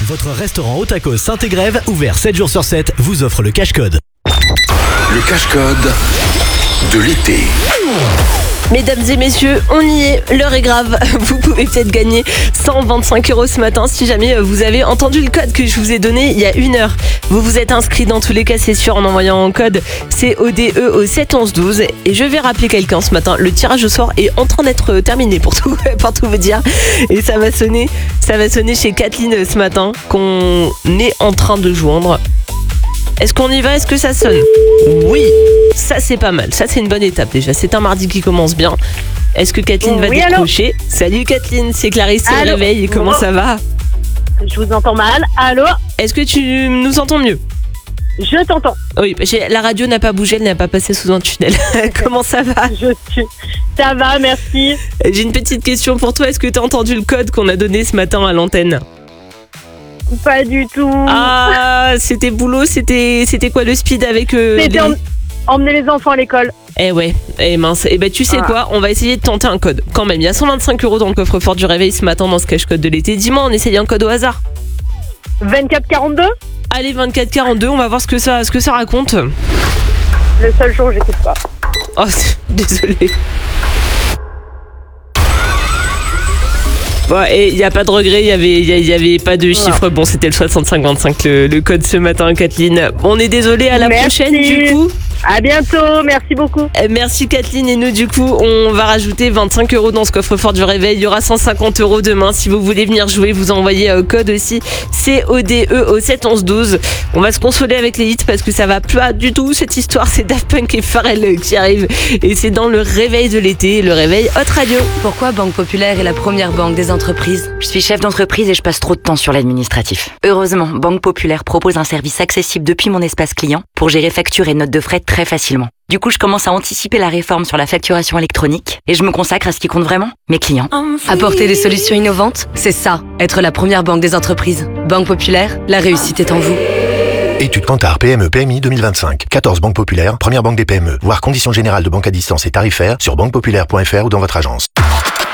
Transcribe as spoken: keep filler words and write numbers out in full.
Votre restaurant Haute Tacos Saint-Égrève, ouvert sept jours sur sept, vous offre le cache-code. Le cache-code de l'été. Mesdames et messieurs, on y est, l'heure est grave. Vous pouvez peut-être gagner cent vingt-cinq euros ce matin si jamais vous avez entendu le code que je vous ai donné il y a une heure. Vous vous êtes inscrit dans tous les cas, c'est sûr, en envoyant un code C O D E au sept onze douze. Et je vais rappeler quelqu'un ce matin. Le tirage au sort est en train d'être terminé pour tout, pour tout vous dire. Et ça va sonner, ça va sonner chez Kathleen ce matin qu'on est en train de joindre. Est-ce qu'on y va? Est-ce que ça sonne? Oui, ça c'est pas mal. Ça c'est une bonne étape déjà. C'est un mardi qui commence bien. Est-ce que Kathleen va oui, décrocher? Allô. Salut Kathleen, c'est Clarisse, c'est le réveil. Comment ça va? Je vous entends mal. Allô? Est-ce que tu nous entends mieux? Je t'entends. Oui, la radio n'a pas bougé, elle n'a pas passé sous un tunnel. Comment ça va? Je suis... Ça va, merci. J'ai une petite question pour toi. Est-ce que tu as entendu le code qu'on a donné ce matin à l'antenne? Pas du tout. Ah, c'était boulot, c'était c'était quoi le speed avec euh, C'était les... em- emmener les enfants à l'école. Eh ouais, eh mince. Eh ben tu sais ah. quoi, on va essayer de tenter un code. Quand même, il y a cent vingt-cinq euros dans le coffre-fort du réveil ce matin dans ce cache-code de l'été. Dis-moi, on essaye un code au hasard. vingt-quatre quarante-deux. Allez, vingt-quatre quarante-deux, on va voir ce que ça, ce que ça raconte. Le seul jour où j'écoute pas. Oh, désolé. Bon, et il n'y a pas de regret, il n'y avait, y a, y avait pas de chiffre. Bon, c'était le soixante-cinq vingt-cinq le, le code ce matin, Kathleen. On est désolé, à la merci. prochaine du coup. À bientôt, merci beaucoup. Merci Kathleen, et nous du coup on va rajouter vingt-cinq euros dans ce coffre-fort du réveil. Il y aura cent cinquante euros demain. Si vous voulez venir jouer, vous envoyez euh, code aussi C O D E au sept onze douze. On va se consoler avec les hits parce que ça va pas du tout cette histoire. C'est Daft Punk et Pharrell qui arrivent et c'est dans le réveil de l'été, le réveil Hot Radio. Pourquoi Banque Populaire est la première banque des entreprises? Je suis chef d'entreprise et je passe trop de temps sur l'administratif. Heureusement, Banque Populaire propose un service accessible depuis mon espace client pour gérer factures et notes de frais très facilement. Du coup, je commence à anticiper la réforme sur la facturation électronique et je me consacre à ce qui compte vraiment, mes clients. Apporter des solutions innovantes, c'est ça, être la première banque des entreprises. Banque Populaire, la réussite est en vous. Étude Kantar P M E P M I deux mille vingt-cinq. quatorze banques populaires, première banque des P M E. Voir conditions générales de banque à distance et tarifaires sur banque populaire point f r ou dans votre agence.